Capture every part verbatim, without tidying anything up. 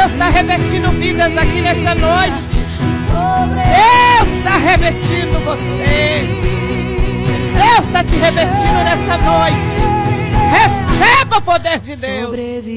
Deus está revestindo vidas aqui nessa noite. Deus está revestindo você. Deus está te revestindo nessa noite. Receba o poder de Deus.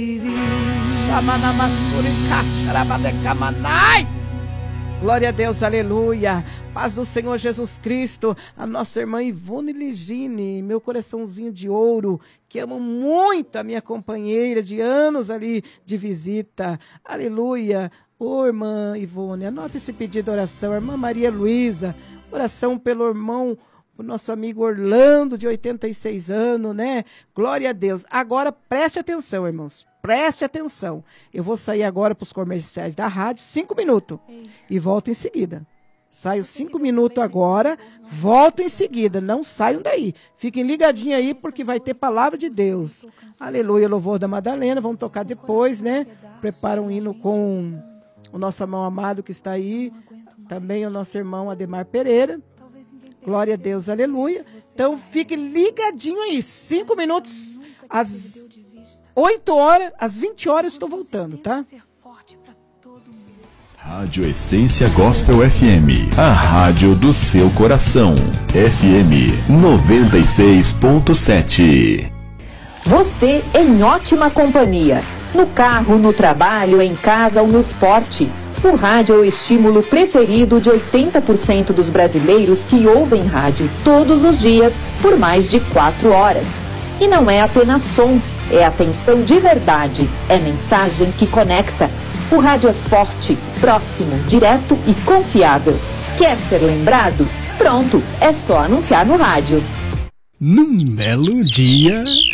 Glória a Deus, aleluia. Paz do Senhor Jesus Cristo. A nossa irmã Ivone Ligine, meu coraçãozinho de ouro, que amo muito a minha companheira de anos ali de visita. Aleluia. Ô, irmã Ivone, anota esse pedido de oração. A irmã Maria Luísa, oração pelo irmão, o nosso amigo Orlando, de oitenta e seis anos, né? Glória a Deus. Agora, preste atenção, irmãos. Preste atenção. Eu vou sair agora para os comerciais da rádio, cinco minutos. E volto em seguida. Saio cinco minutos agora, volto em seguida. Não saiam daí. Fiquem ligadinhos aí, porque vai ter palavra de Deus. Aleluia, louvor da Madalena. Vamos tocar depois, né? Prepara um hino com o nosso irmão amado que está aí. Também o nosso irmão Ademar Pereira. Glória a Deus, aleluia. Então, fique ligadinho aí. Cinco minutos, às oito horas, às vinte horas, estou voltando, tá? Rádio Essência Gospel F M, a rádio do seu coração. F M noventa e seis ponto sete. Você em ótima companhia. No carro, no trabalho, em casa ou no esporte. O rádio é o estímulo preferido de oitenta por cento dos brasileiros que ouvem rádio todos os dias por mais de quatro horas. E não é apenas som, é atenção de verdade, é mensagem que conecta. O rádio é forte, próximo, direto e confiável. Quer ser lembrado? Pronto, é só anunciar no rádio. Num belo dia,